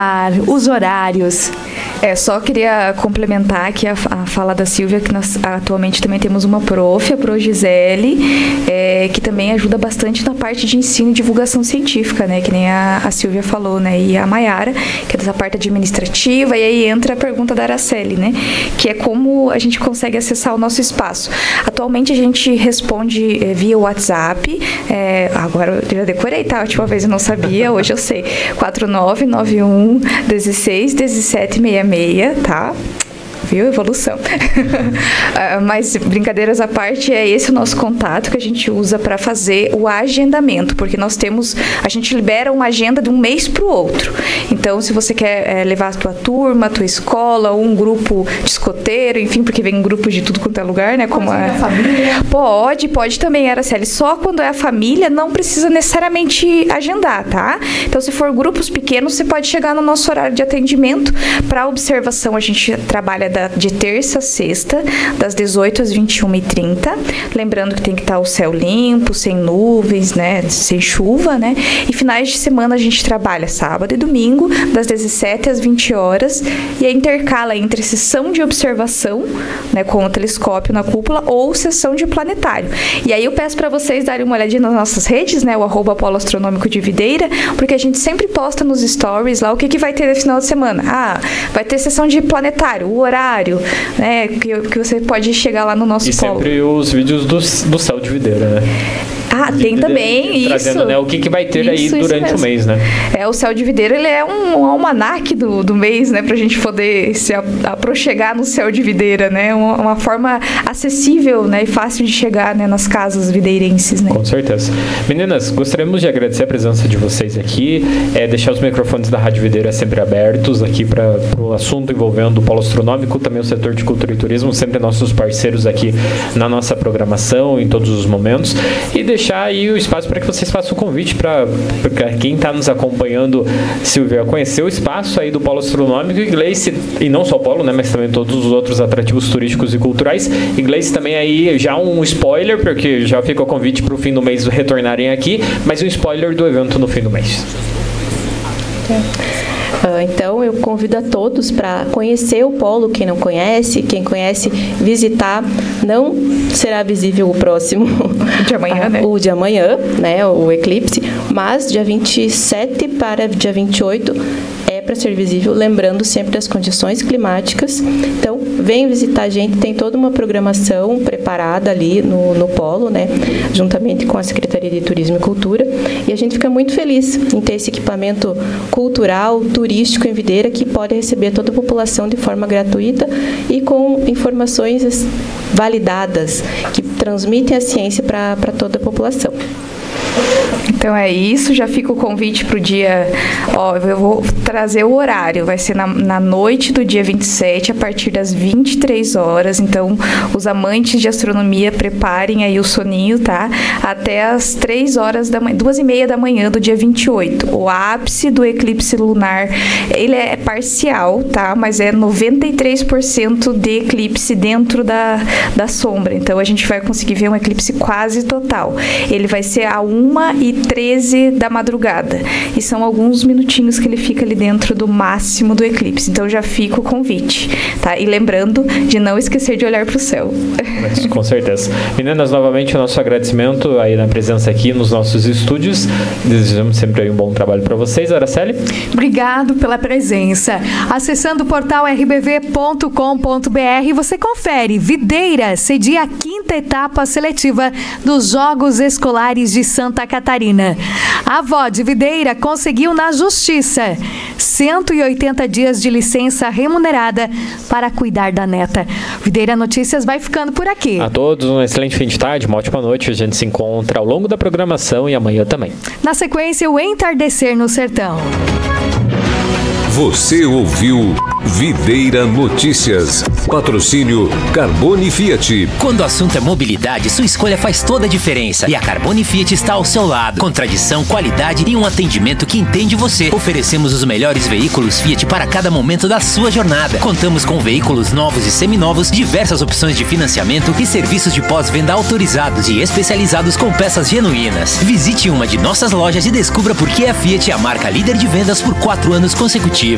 os horários. Só queria complementar aqui a fala da Silvia, que nós atualmente também temos uma prof, a Pro Gisele, que também ajuda bastante na parte de ensino e divulgação científica, né, que nem a Silvia falou, né, e a Maiara, que é dessa parte administrativa, e aí entra a pergunta da Araceli, né, que é como a gente consegue acessar o nosso espaço. Atualmente a gente responde via WhatsApp, agora eu já decorei, tá? A última vez eu não sabia, hoje eu sei, 4991 16 17 66, tá? Viu? Evolução. Mas, brincadeiras à parte, é esse o nosso contato que a gente usa para fazer o agendamento, porque a gente libera uma agenda de um mês para o outro. Então, se você quer levar a tua turma, a tua escola, ou um grupo de escoteiro, enfim, porque vem grupos de tudo quanto é lugar, né? Como a família. Pode também, Araceli. Só quando é a família, não precisa necessariamente agendar, tá? Então, se for grupos pequenos, você pode chegar no nosso horário de atendimento. Para observação, a gente trabalha de terça a sexta, das 18 às 21h30. Lembrando que tem que estar o céu limpo, sem nuvens, né? Sem chuva, né? E finais de semana a gente trabalha sábado e domingo, das 17 às 20 horas. E aí intercala entre sessão de observação, né? Com o telescópio na cúpula, ou sessão de planetário. E aí eu peço para vocês darem uma olhadinha nas nossas redes, né? O @Polo Astronômico de Videira, porque a gente sempre posta nos stories lá o que vai ter no final de semana. Vai ter sessão de planetário, o horário, né, que você pode chegar lá no nosso polo. E sempre os vídeos do céu de Videira, né? Tem também, trazendo, isso. Né, o que vai ter aí durante o mês, né? O céu de Videira, ele é um almanaque do mês, né? Pra gente poder se aproxegar no céu de Videira, né? Uma forma acessível, né? E fácil de chegar, né? Nas casas videirenses, né? Com certeza. Meninas, gostaríamos de agradecer a presença de vocês aqui, deixar os microfones da Rádio Videira sempre abertos aqui para o assunto envolvendo o Polo Astronômico, também o setor de cultura e turismo, sempre nossos parceiros aqui na nossa programação, em todos os momentos, e deixar aí o espaço para que vocês façam o convite para quem está nos acompanhando, Silvia, conhecer o espaço aí do Polo Astronômico e Gleice, e não só o Polo, né, mas também todos os outros atrativos turísticos e culturais. E Gleice também aí já um spoiler, porque já fica o convite para o fim do mês retornarem aqui, mas um spoiler do evento no fim do mês. Então, eu convido a todos para conhecer o Polo, quem não conhece, quem conhece, visitar. Não será visível o próximo de amanhã, né? O de amanhã, né? O eclipse, mas dia 27 para dia 28 para ser visível, lembrando sempre das condições climáticas. Então, venham visitar a gente, tem toda uma programação preparada ali no Polo, né, juntamente com a Secretaria de Turismo e Cultura, e a gente fica muito feliz em ter esse equipamento cultural, turístico em Videira, que pode receber toda a população de forma gratuita e com informações validadas, que transmitem a ciência para toda a população. Então é isso, já fica o convite para o dia, eu vou trazer o horário, vai ser na noite do dia 27, a partir das 23 horas, então os amantes de astronomia preparem aí o soninho, tá? Até as 3 horas da manhã, 2h30 da manhã do dia 28. O ápice do eclipse lunar, ele é parcial, tá? Mas é 93% de eclipse dentro da sombra, então a gente vai conseguir ver um eclipse quase total. Ele vai ser a 1h13 da madrugada. E são alguns minutinhos que ele fica ali dentro do máximo do eclipse. Então já fica o convite, tá? E lembrando de não esquecer de olhar para o céu. Mas, com certeza. Meninas, novamente o nosso agradecimento aí na presença aqui nos nossos estúdios. Desejamos sempre aí um bom trabalho para vocês. Araceli? Obrigado pela presença. Acessando o portal rbv.com.br, você confere. Videira cedia a 5ª etapa seletiva dos Jogos Escolares de Santa Catarina. A avó de Videira conseguiu na Justiça 180 dias de licença remunerada para cuidar da neta. Videira Notícias vai ficando por aqui. A todos um excelente fim de tarde, uma ótima noite. A gente se encontra ao longo da programação e amanhã também. Na sequência, o Entardecer no Sertão. Você ouviu Videira Notícias. Patrocínio Carbone Fiat. Quando o assunto é mobilidade, sua escolha faz toda a diferença. E a Carbone Fiat está ao seu lado. Com tradição, qualidade e um atendimento que entende você. Oferecemos os melhores veículos Fiat para cada momento da sua jornada. Contamos com veículos novos e seminovos, diversas opções de financiamento e serviços de pós-venda autorizados e especializados com peças genuínas. Visite uma de nossas lojas e descubra por que a Fiat é a marca líder de vendas por 4 anos consecutivos.